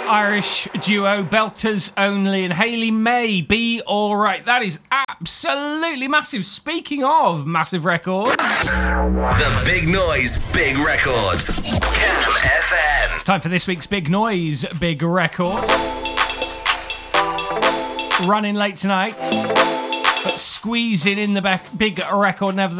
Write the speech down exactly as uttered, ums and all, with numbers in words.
Irish duo Belters Only and Hayley May, Be Alright. That is absolutely massive. Speaking of massive records, The Big Noise Big Records, Cam F M. It's time for this week's Big Noise Big Record. Running late tonight, but squeezing in the be- big record nevertheless.